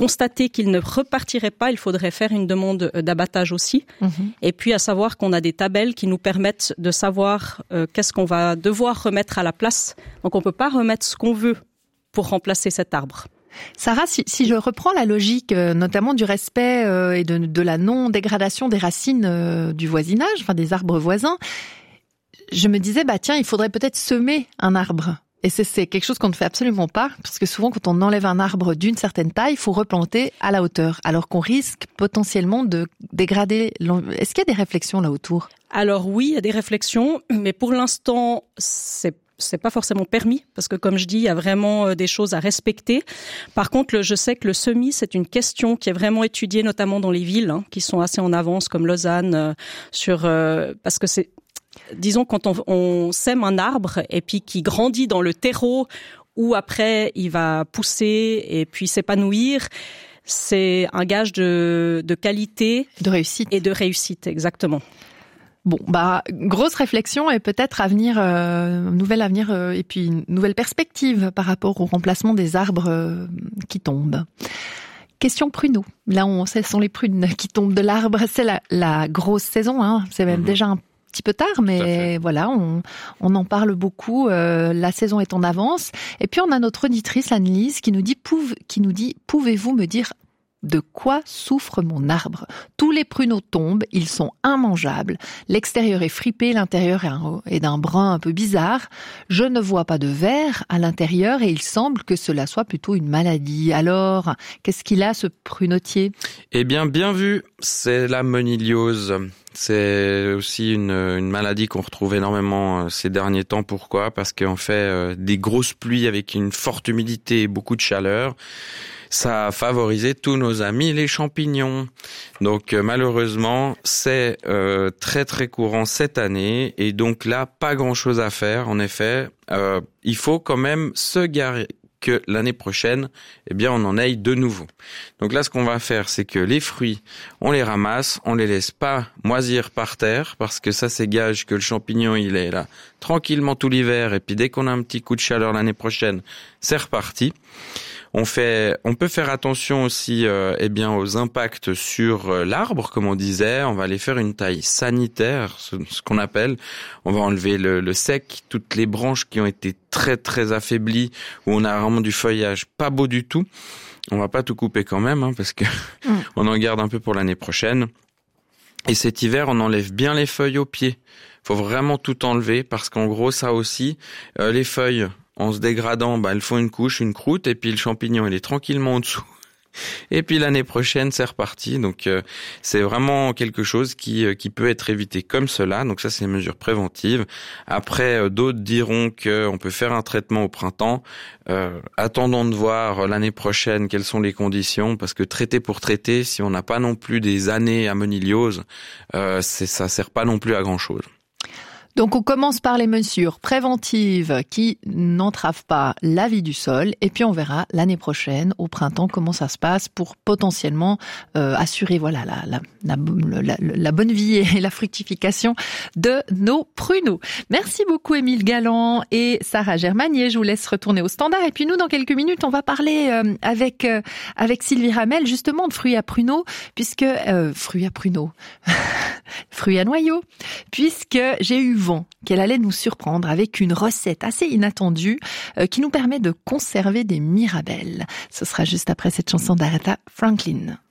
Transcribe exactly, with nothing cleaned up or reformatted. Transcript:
constater qu'ils ne repartiraient pas, il faudrait faire une demande d'abattage aussi. Mmh. Et puis à savoir qu'on a des tabelles qui nous permettent de savoir euh, qu'est-ce qu'on va devoir remettre à la place. Donc on ne peut pas remettre ce qu'on veut pour remplacer cet arbre. Sarah, si, si je reprends la logique, euh, notamment du respect euh, et de, de la non-dégradation des racines euh, du voisinage, enfin des arbres voisins, je me disais, bah tiens, il faudrait peut-être semer un arbre. Et c'est, c'est quelque chose qu'on ne fait absolument pas, parce que souvent, quand on enlève un arbre d'une certaine taille, il faut replanter à la hauteur, alors qu'on risque potentiellement de dégrader. Est-ce qu'il y a des réflexions là autour ? Alors oui, il y a des réflexions, mais pour l'instant, c'est c'est pas forcément permis, parce que comme je dis, il y a vraiment des choses à respecter. Par contre, le, je sais que le semis, c'est une question qui est vraiment étudiée, notamment dans les villes, hein, qui sont assez en avance, comme Lausanne, euh, sur euh, parce que c'est disons, quand on, on sème un arbre et puis qui grandit dans le terreau où après il va pousser et puis s'épanouir, c'est un gage de, de qualité, de réussite et de réussite, exactement. Bon, bah grosse réflexion et peut-être avenir, euh, nouvel avenir euh, et puis une nouvelle perspective par rapport au remplacement des arbres euh, qui tombent. Question pruneaux. Là, on sait, ce sont les prunes qui tombent de l'arbre. C'est la, la grosse saison, hein. C'est même mmh. déjà un petit peu tard, mais voilà, on, on en parle beaucoup. Euh, la saison est en avance. Et puis on a notre auditrice Anne-Lise qui nous dit, pouv- qui nous dit, pouvez-vous me dire de quoi souffre mon arbre ? Tous les pruneaux tombent, ils sont immangeables. L'extérieur est fripé, l'intérieur est, un, est d'un brun un peu bizarre. Je ne vois pas de vert à l'intérieur et il semble que cela soit plutôt une maladie. Alors, qu'est-ce qu'il a ce prunotier ? Eh bien, bien vu, c'est la moniliose. C'est aussi une, une maladie qu'on retrouve énormément ces derniers temps. Pourquoi ? Parce qu'on fait euh, des grosses pluies avec une forte humidité et beaucoup de chaleur. Ça a favorisé tous nos amis les champignons. Donc euh, malheureusement, c'est euh, très très courant cette année et donc là, pas grand-chose à faire. En effet, euh, il faut quand même se garer que l'année prochaine, eh bien, on en aille de nouveau. Donc là, ce qu'on va faire, c'est que les fruits, on les ramasse, on les laisse pas moisir par terre, parce que ça, c'est gage que le champignon, il est là tranquillement tout l'hiver, et puis dès qu'on a un petit coup de chaleur l'année prochaine, c'est reparti. On fait, on peut faire attention aussi, euh, eh bien, aux impacts sur euh, l'arbre, comme on disait. On va aller faire une taille sanitaire, ce, ce qu'on appelle. On va enlever le, le sec, toutes les branches qui ont été très très affaiblies, où on a vraiment du feuillage pas beau du tout. On va pas tout couper quand même, hein, parce que mmh. on en garde un peu pour l'année prochaine. Et cet hiver, on enlève bien les feuilles au pied. Faut vraiment tout enlever, parce qu'en gros, ça aussi, euh, les feuilles, en se dégradant, bah, elles font une couche, une croûte, et puis le champignon, il est tranquillement en dessous. Et puis l'année prochaine, c'est reparti. Donc euh, c'est vraiment quelque chose qui euh, qui peut être évité comme cela. Donc ça, c'est une mesure préventive. Après, euh, d'autres diront qu'on peut faire un traitement au printemps. Euh, attendons de voir l'année prochaine quelles sont les conditions, parce que traiter pour traiter, si on n'a pas non plus des années à moniliose, euh, c'est, ça sert pas non plus à grand-chose. Donc on commence par les mesures préventives qui n'entravent pas la vie du sol et puis on verra l'année prochaine, au printemps, comment ça se passe pour potentiellement euh, assurer voilà la, la, la, la, la bonne vie et la fructification de nos pruneaux. Merci beaucoup Émile Galland et Sarah Germanier. Je vous laisse retourner au standard et puis nous dans quelques minutes on va parler euh, avec euh, avec Sylvie Ramel justement de fruits à pruneaux puisque euh, fruits à pruneaux fruits à noyaux puisque j'ai eu vent qu'elle allait nous surprendre avec une recette assez inattendue euh, qui nous permet de conserver des mirabelles. Ce sera juste après cette chanson d'Aretha Franklin.